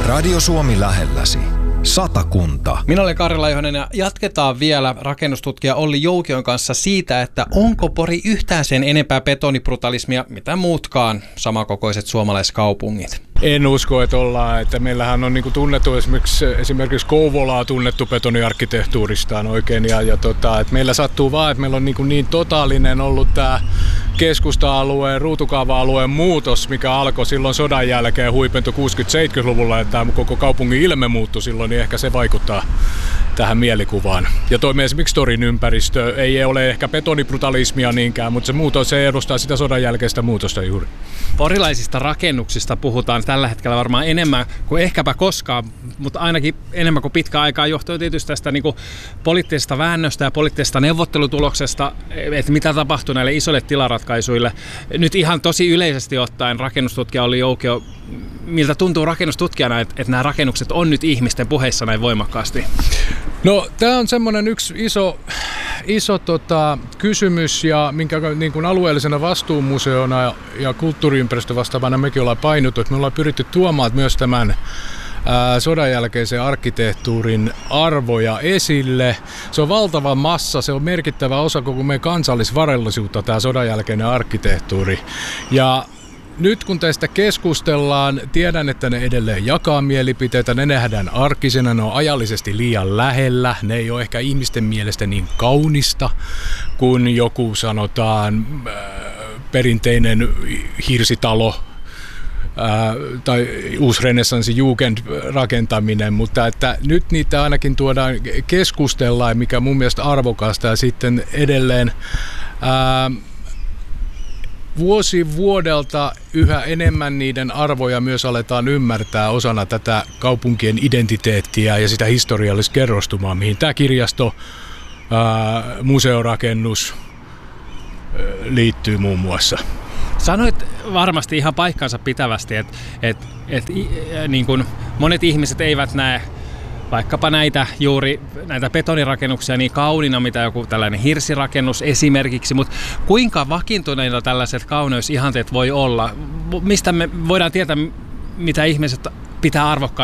Radio Suomi lähelläsi. Satakunta. Minä olen Karri Laihonen ja jatketaan vielä rakennustutkija Olli Joukion kanssa siitä, että onko Pori yhtään sen enempää betonibrutalismia, mitä muutkaan samankokoiset suomalaiskaupungit. En usko, että ollaan. Että meillähän on niinku tunnettu esimerkiksi Kouvolaa tunnettu betoniarkkitehtuuristaan oikein. Että meillä sattuu vaan, että meillä on niin totaalinen ollut tämä keskusta-alueen, ruutukaava-alueen muutos, mikä alkoi silloin sodan jälkeen huipentui 60-70-luvulla, että tämä koko kaupungin ilme muuttui silloin, niin ehkä se vaikuttaa tähän mielikuvaan. Ja toimi esimerkiksi Torin ympäristö ei ole ehkä betonibrutalismia niinkään, mutta se edustaa sitä sodan jälkeistä muutosta juuri. Porilaisista rakennuksista puhutaan tällä hetkellä varmaan enemmän kuin ehkäpä koskaan, mutta ainakin enemmän kuin pitkään aikaa johtuen tietysti tästä niin kuin poliittisesta väännöstä ja poliittisesta neuvottelutuloksesta, että mitä tapahtui näille isoille tilaratkaisuille. Nyt ihan tosi yleisesti ottaen rakennustutkija Olli Joukio, miltä tuntuu rakennustutkijana, että nämä rakennukset on nyt ihmisten puheissa näin voimakkaasti? No, tämä on semmoinen yksi iso kysymys, ja minkä niin kuin alueellisena vastuumuseona ja kulttuuriympäristö vastaavana mekin ollaan painottu, että me ollaan pyritty tuomaan myös tämän sodan jälkeisen arkkitehtuurin arvoja esille. Se on valtava massa, se on merkittävä osa koko meidän kansallisvarallisuutta, tämä sodan jälkeinen arkkitehtuuri. Ja nyt kun tästä keskustellaan, tiedän, että ne edelleen jakaa mielipiteitä, ne nähdään arkisena, ne on ajallisesti liian lähellä, ne ei ole ehkä ihmisten mielestä niin kaunista kuin joku sanotaan perinteinen hirsitalo tai uusi renessanssi Jugend-rakentaminen, mutta että nyt niitä ainakin tuodaan keskustellaan, mikä mun mielestä arvokasta, ja sitten edelleen vuosi vuodelta yhä enemmän niiden arvoja myös aletaan ymmärtää osana tätä kaupunkien identiteettiä ja sitä historiallista kerrostumaa, mihin tämä kirjasto, museorakennus liittyy muun muassa. Sanoit varmasti ihan paikkansa pitävästi, että niin kuin monet ihmiset eivät näe vaikkapa näitä betonirakennuksia niin kauniina, mitä joku tällainen hirsirakennus esimerkiksi, mutta kuinka vakiintuneita tällaiset kauneusihanteet voi olla? Mistä me voidaan tietää, mitä ihmiset pitää arvokkaana